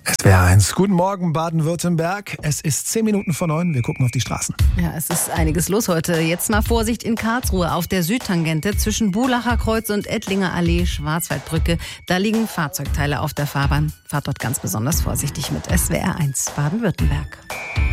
SWR1, guten Morgen Baden-Württemberg. Es ist 10 Minuten vor 9, wir gucken auf die Straßen. Ja, es ist einiges los heute. Jetzt mal Vorsicht in Karlsruhe auf der Südtangente zwischen Bulacher Kreuz und Ettlinger Allee, Schwarzwaldbrücke. Da liegen Fahrzeugteile auf der Fahrbahn. Fahrt dort ganz besonders vorsichtig mit. SWR1 Baden-Württemberg.